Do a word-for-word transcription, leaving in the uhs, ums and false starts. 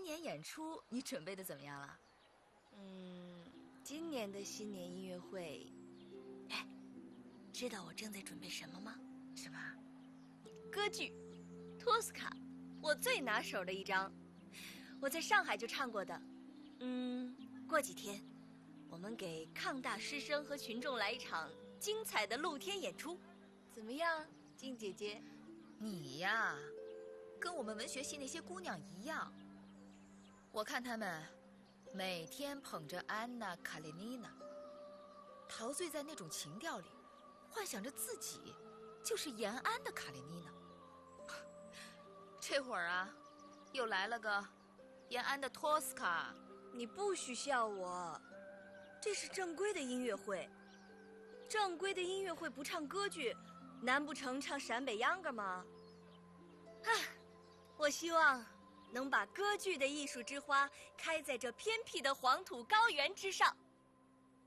年演出你准备的怎么样了？ 嗯，今年的新年音乐会，哎，知道我正在准备什么吗？ 什么？ 歌剧《托斯卡》，我最拿手的一张，我在上海就唱过的。嗯，过几天，我们给抗大师生和群众来一场精彩的露天演出，怎么样，静姐姐？ 你呀，跟我们文学系那些姑娘一样。我看她们每天捧着安娜·卡列尼娜，陶醉在那种情调里，幻想着自己就是延安的卡列尼娜。这会儿啊，又来了个延安的托斯卡。 你不许笑我，这是正规的音乐会。正规的音乐会不唱歌剧，难不成唱陕北秧歌吗？唉，我希望能把歌剧的艺术之花开在这偏僻的黄土高原之上。